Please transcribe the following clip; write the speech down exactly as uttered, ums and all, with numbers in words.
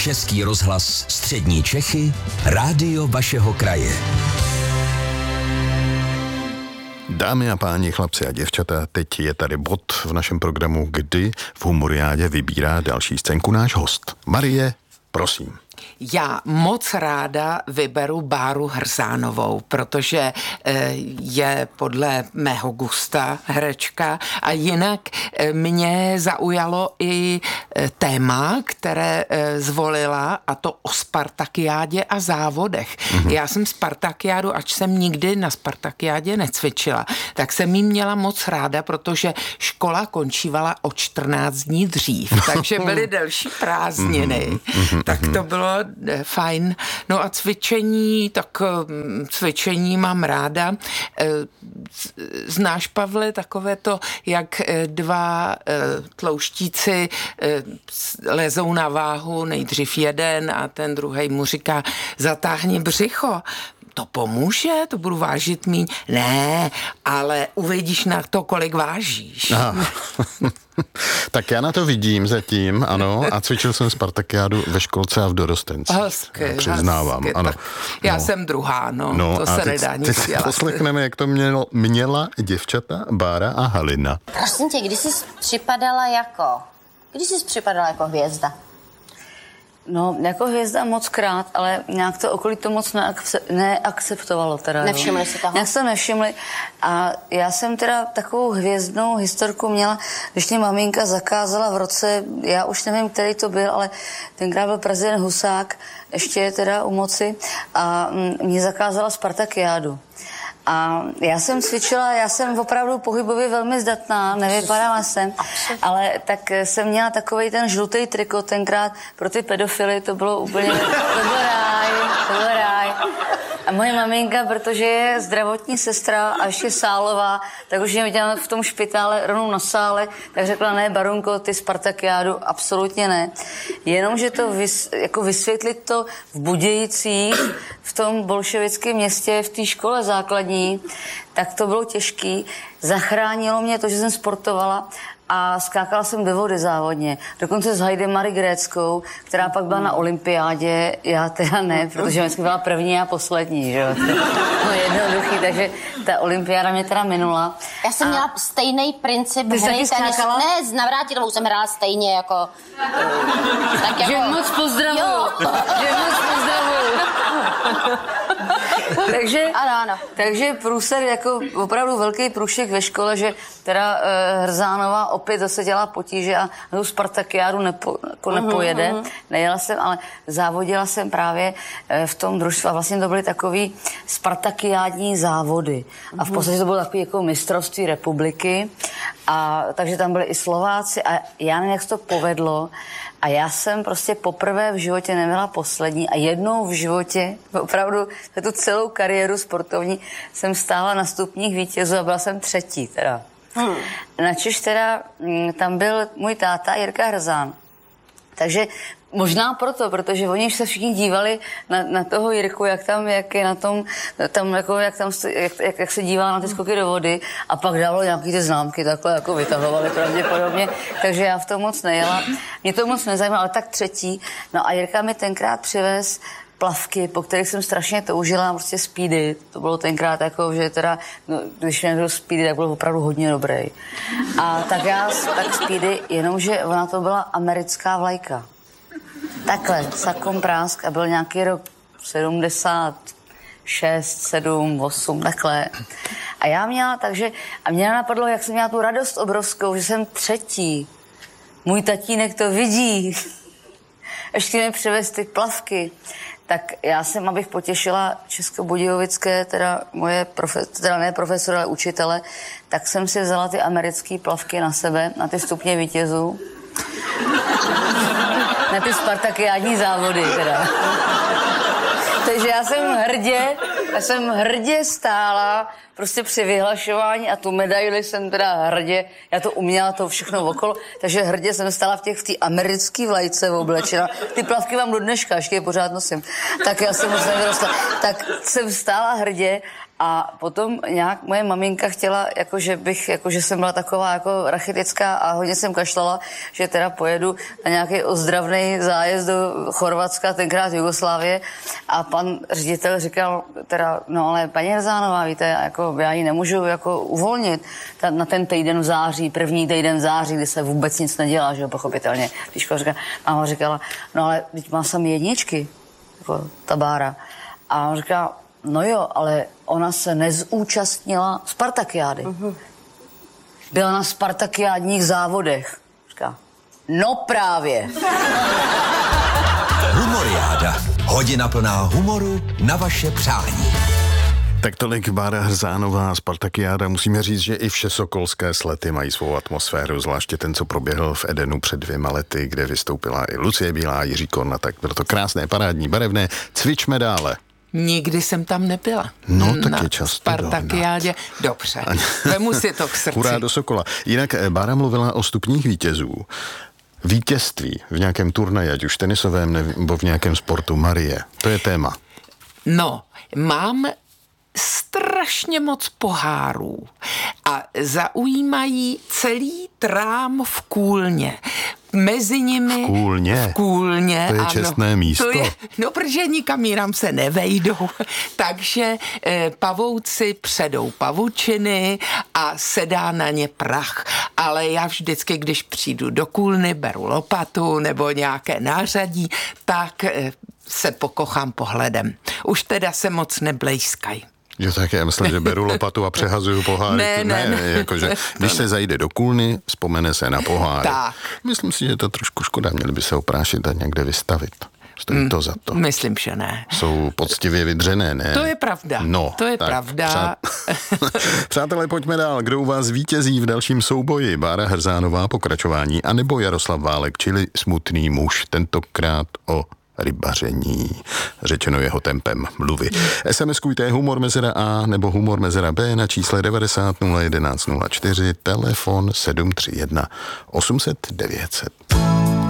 Český rozhlas Střední Čechy, rádio vašeho kraje. Dámy a páni, chlapci a děvčata, teď je tady bod v našem programu, kdy v Humoriádě vybírá další scénku náš host. Marie, prosím. Já moc ráda vyberu Báru Hrzánovou, protože je podle mého gusta herečka a jinak mě zaujalo i téma, které zvolila, a to o Spartakiádě a závodech. Mm-hmm. Já jsem Spartakiádu, ač jsem nikdy na Spartakiádě necvičila, tak jsem jí měla moc ráda, protože škola končívala o čtrnáct dní dřív, takže byly delší prázdniny. Mm-hmm. Tak to bylo fajn. No a cvičení, tak cvičení mám ráda. Znáš, Pavle, takové to, jak dva tlouštíci lezou na váhu, nejdřív jeden a ten druhej mu říká, zatáhni břicho. To pomůže? To budu vážit míň? Ne, ale uvidíš na to, kolik vážíš. Tak já na to vidím zatím, ano, a cvičil jsem Spartakiádu ve školce a v dorostenci. Hezky, přiznávám, hezky, ano. Já no. jsem druhá, no, no to se teď, nedá nic teď dělat. poslechneme, jak to mělo, měla děvčata Bára a Halina. Prosím tě, kdy jsi připadala jako, kdy jsi připadala jako hvězda? No, jako hvězda moc krát, ale nějak to okolí to moc neakce- neakceptovalo teda. Nevšimli si toho? Nějak se nevšimli a já jsem teda takovou hvězdnou historku měla, když mě maminka zakázala v roce, já už nevím, který to byl, ale tenkrát byl prezident Husák, ještě teda u moci a mě zakázala Spartakiádu. A já jsem cvičila, já jsem opravdu pohybově velmi zdatná, nevypadala jsem, ale tak jsem měla takovej ten žlutý trikot tenkrát pro ty pedofily, to bylo úplně, to byl ráj, to byl ráj. A moje maminka, protože je zdravotní sestra a ještě sálová, tak už mě viděla v tom špitále rovnou na sále, tak řekla, ne, Barunko, ty Spartakiádu, absolutně ne. Jenomže to vys, jako vysvětlit to v Budějicích, v tom bolševickém městě, v té škole základní, tak to bylo těžký. Zachránilo mě to, že jsem sportovala a skákala jsem do vody závodně. Dokonce s Heidemary Gréckou, která pak byla na olympiádě, já teda ne, protože vždycky byla první a poslední, že jo. No jednoduchý, takže ta olympiáda mě teda minula. Já jsem a... měla stejný princip hry tenisu. Ne, s Navrátilovou jsem hrála stejně jako... tak jako... Že moc pozdravuju. Že moc pozdravuju. takže, ano, ano. takže průser, jako opravdu velký průšvih ve škole, že teda uh, Hrzánová opět zase dělala potíže a tu Spartakiádu nepo, jako nepojede. Uh-huh. Nejela jsem, ale závodila jsem právě uh, v tom družstvu a vlastně to byly takový spartakiádní závody. Uh-huh. A v podstatě to bylo takový jako mistrovství republiky. A takže tam byli i Slováci a já nevím, jak se to povedlo. A já jsem prostě poprvé v životě nebyla poslední a jednou v životě, opravdu za tu celou kariéru sportovní, jsem stála na stupních vítězů a byla jsem třetí teda. Hmm. Načež teda tam byl můj táta Jirka Hrzán. Takže možná proto, protože oni se všichni dívali na, na toho Jirku, jak tam, jak je na tom, tam jako, jak, tam, jak, jak, jak se dívala na ty skoky do vody a pak dávalo nějaký ty známky, takhle jako vytahovali pravděpodobně, takže já v tom moc nejela. Mě to moc nezajímalo, ale tak třetí. No a Jirka mi tenkrát přivez plavky, po kterých jsem strašně toužila, prostě speedy. To bylo tenkrát jako, že teda, no, když mě byl speedy, tak byl opravdu hodně dobrý. A tak já, tak speedy, jenomže ona to byla americká vlajka. Takhle, sakom prásk a byl nějaký rok sedmdesát šest, sedm, osm, takhle. A já měla, takže, a mě napadlo, jak jsem měla tu radost obrovskou, že jsem třetí. Můj tatínek to vidí. Ještě mi přivez ty plavky. Tak já jsem, abych potěšila českobudějovické, teda moje, profe, teda ne profesora, ale učitele, tak jsem si vzala ty americké plavky na sebe, na ty stupně vítězů. Na ty spartakiádní závody, teda. Takže já jsem hrdě, já jsem hrdě stála prostě při vyhlašování a tu medaili jsem teda hrdě, já to uměla to všechno okolo, takže hrdě jsem stála v těch v té americké vlajce oblečena. Ty plavky mám do dneška, ještě je pořád nosím. Tak já jsem moc nevyrostla. Tak jsem stála hrdě A potom nějak moje maminka chtěla, jako že bych, jako že jsem byla taková jako rachitická a hodně jsem kašlala, že teda pojedu na nějaký ozdravný zájezd do Chorvatska, tenkrát Jugoslávie. A pan ředitel říkal, teda, no ale paní Hrzánová, víte, jako já ji nemůžu jako uvolnit ta, na ten týden v září, první týden v září, kdy se vůbec nic nedělá, že jo, pochopitelně. Tíško říká, máma říkala, no ale teď má sami jedničky, jako ta Bára. A on říká, no jo, ale ona se nezúčastnila Spartakiády. Uh-huh. Byla na Spartakiádních závodech. Říká, no právě. Humoriáda. Hodina plná humoru na vaše přání. Tak tolik Bára Hrzánová, Spartakiáda. Musíme říct, že i všesokolské slety mají svou atmosféru, zvláště ten, co proběhl v Edenu před dvěma lety, kde vystoupila i Lucie Bílá, Jiří Korna, tak bylo to krásné, parádní, barevné. Cvičme dále. Nikdy jsem tam nebyla. No, tak na je často. Spartakiádě. Dobře, vemu si to k srdci. Hurá do Sokola. Jinak Bára mluvila o stupních vítězů. Vítězství v nějakém turnaji, ať už tenisovém nebo v nějakém sportu. Marie, to je téma. No, mám strašně moc pohárů a zaujímají celý trám v Kůlně. Mezi nimi... V Kůlně? V Kůlně, to je ano, čestné místo. To je, no, protože nikam jinam se nevejdou. Takže eh, pavouci předou pavučiny a sedá na ně prach. Ale já vždycky, když přijdu do Kůlny, beru lopatu nebo nějaké nářadí, tak eh, se pokochám pohledem. Už teda se moc neblejskají. Jo, tak já myslím, že beru lopatu a přehazuju poháry. Ne, ne, ne. Jakože, když se zajde do Kůlny, vzpomene se na poháry. Tak. Myslím si, že to trošku škoda, měli by se oprášit a někde vystavit. Stojí mm, to za to. Myslím, že ne. Jsou poctivě vydřené, ne? To je pravda. No, to je tak, pravda. Přát... Přátelé, pojďme dál. Kdo u vás vítězí v dalším souboji? Bára Hrzánová, pokračování, anebo Jaroslav Válek, čili smutný muž, tentokrát o rybaření, řečeno jeho tempem mluvy. SMSkujte humor mezera A nebo humor mezera B na čísle devadesát nula jedenáct nula čtyři, telefon sedm tři jedna osm set devět set.